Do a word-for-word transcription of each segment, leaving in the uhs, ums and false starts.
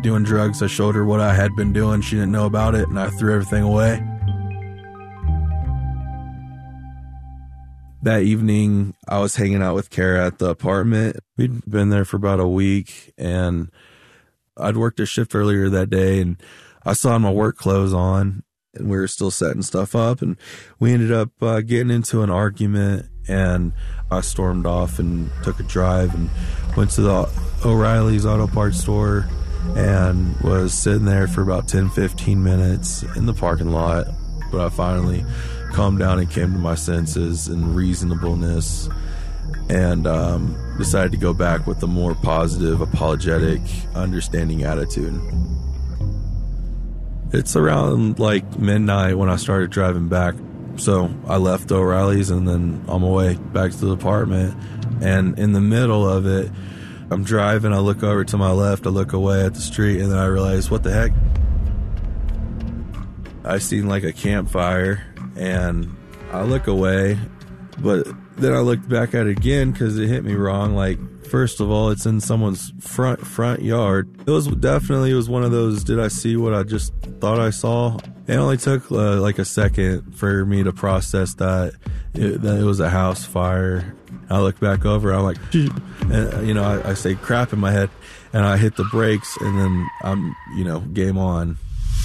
doing drugs. I showed her what I had been doing. She didn't know about it, and I threw everything away. That evening, I was hanging out with Kara at the apartment. We'd been there for about a week, and I'd worked a shift earlier that day, and I saw my work clothes on, and we were still setting stuff up, and we ended up uh, getting into an argument, and I stormed off and took a drive and went to the O'Reilly's Auto Parts store and was sitting there for about ten, fifteen minutes in the parking lot. But I finally calmed down and came to my senses and reasonableness, and um, decided to go back with a more positive, apologetic, understanding attitude. It's around like midnight when I started driving back. So I left O'Reilly's and then on my way back to the apartment. And in the middle of it, I'm driving, I look over to my left, I look away at the street, and then I realize, what the heck? I seen like a campfire, and I look away, but then I looked back at it again because it hit me wrong. Like, first of all, it's in someone's front front yard. It was definitely it was one of those, did I see what I just thought I saw? It only took uh, like a second for me to process that it, that it was a house fire. I look back over, I'm like, and, you know, I, I say crap in my head, and I hit the brakes, and then I'm, you know, game on.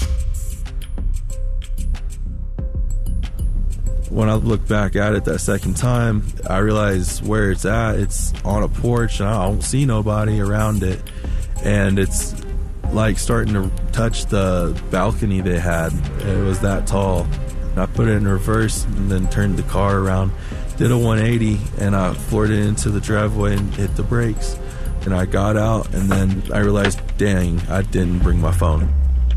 When I look back at it that second time, I realize where it's at. It's on a porch, and I don't see nobody around it. And it's like starting to touch the balcony they had. It was that tall. And I put it in reverse and then turned the car around, did a one eighty, and I floored it into the driveway and hit the brakes. And I got out, and then I realized, dang, I didn't bring my phone.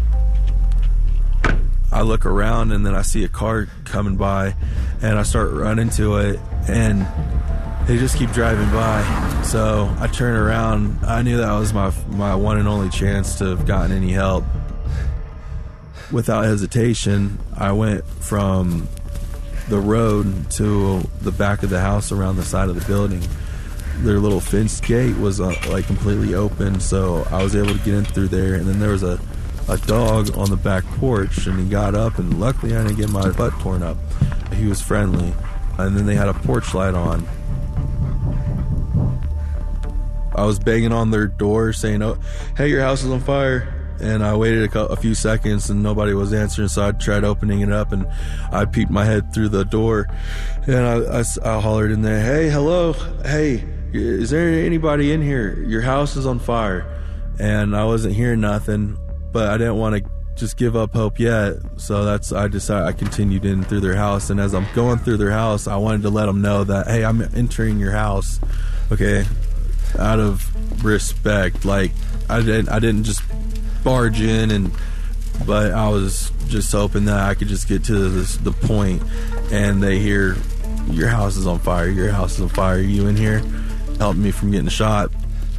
I look around, and then I see a car coming by, and I start running to it, and they just keep driving by. So I turn around. I knew that was my my one and only chance to have gotten any help. Without hesitation, I went from the road to the back of the house around the side of the building. Their little fenced gate was uh, like completely open, so I was able to get in through there, and then there was a a dog on the back porch, and he got up, and luckily I didn't get my butt torn up. He was friendly. And then they had a porch light on. I was banging on their door saying, oh, hey, your house is on fire. And I waited a, co- a few seconds, and nobody was answering, so I tried opening it up, and I peeked my head through the door, and I, I, I hollered in there, hey, hello, hey, is there anybody in here? Your house is on fire. And I wasn't hearing nothing, but I didn't want to just give up hope yet. So that's, I decided I continued in through their house. And as I'm going through their house, I wanted to let them know that, hey, I'm entering your house. Okay. Out of respect. Like I didn't, I didn't just barge in and, but I was just hoping that I could just get to this, the point, and they hear, your house is on fire. Your house is on fire. Are you in here? Help me from getting shot.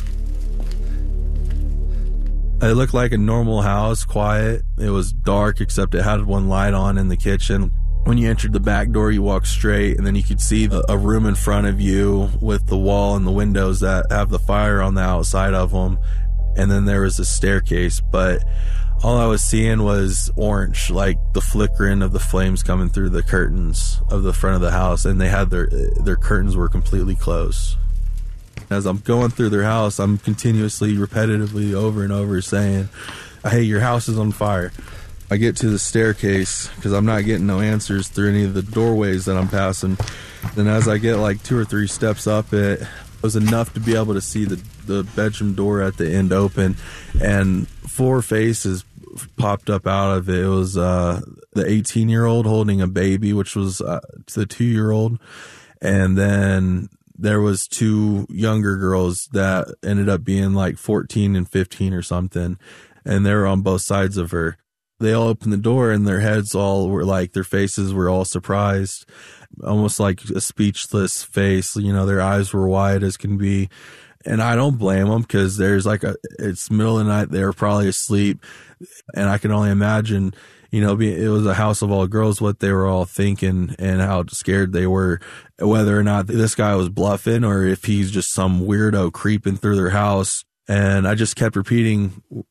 It looked like a normal house, quiet. It was dark, except it had one light on in the kitchen. When you entered the back door, you walked straight, and then you could see a room in front of you with the wall and the windows that have the fire on the outside of them. And then there was a staircase, but all I was seeing was orange, like the flickering of the flames coming through the curtains of the front of the house, and they had their their curtains were completely closed. As I'm going through their house, I'm continuously, repetitively, over and over saying, hey, your house is on fire. I get to the staircase because I'm not getting no answers through any of the doorways that I'm passing. Then as I get like two or three steps up it, it was enough to be able to see the, the bedroom door at the end open, and four faces popped up out of it. It was uh, the eighteen-year-old holding a baby, which was uh, the two-year-old, and then there was two younger girls that ended up being like fourteen and fifteen or something, and they were on both sides of her. They all opened the door, and their heads all were like, their faces were all surprised, almost like a speechless face. You know, their eyes were wide as can be. And I don't blame them, because there's like a, it's middle of the night. They were probably asleep. And I can only imagine, you know, it was a house of all girls, what they were all thinking and how scared they were, whether or not this guy was bluffing or if he's just some weirdo creeping through their house. And I just kept repeating,